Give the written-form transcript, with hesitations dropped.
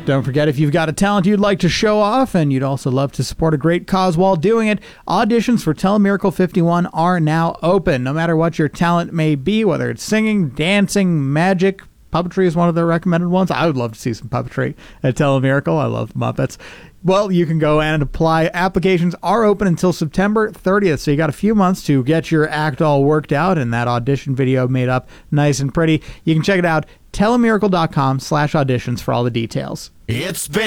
Don't forget, if you've got a talent you'd like to show off and you'd also love to support a great cause while doing it, auditions for Telemiracle 51 are now open. No matter what your talent may be, whether it's singing, dancing, magic, puppetry is one of the recommended ones. I would love to see some puppetry at Telemiracle. I love Muppets. Well, you can go and apply. Applications are open until September 30th, so you got a few months to get your act all worked out and that audition video made up nice and pretty. You can check it out, telemiracle.com/auditions for all the details. It's been